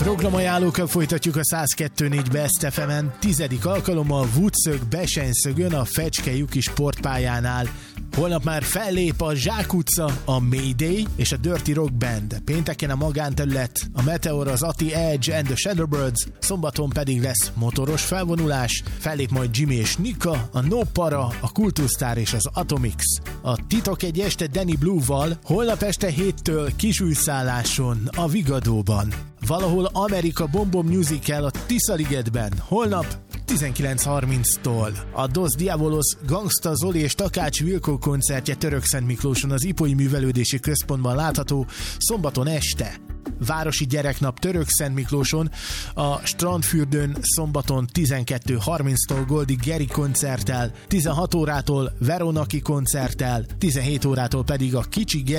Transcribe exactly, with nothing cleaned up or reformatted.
Programajánlókkal folytatjuk a száz kettő négy Best ef emen. Tizedik alkalommal Woodszög Besenszögön a Fecske Juki sportpályánál. Holnap már fellép a Zsák utca, a Mayday és a Dirty Rock Band. Pénteken a magánterület, a Meteor, az Ati Edge and the Shadowbirds, szombaton pedig lesz motoros felvonulás, fellép majd Jimmy és Nika, a No Para, a Kultusztár és az Atomix. A Titok egy este Danny Blue-val, holnap este héttől kisújszálláson, a Vigadóban. Valahol Amerika Bombom Musical a Tiszaligetben, holnap tizenkilenc harminctól. A Dos Diabolos, Gangsta Zoli és Takács Vilkó koncertje Törökszentmiklóson az Ipolyi Művelődési Központban látható szombaton este. Városi Gyereknap Törökszentmiklóson, a Strandfürdőn szombaton tizenkettő harminctól Goldi Geri koncerttel, tizenhat órától Veronaki koncerttel, tizenhét órától pedig a Kicsi Geri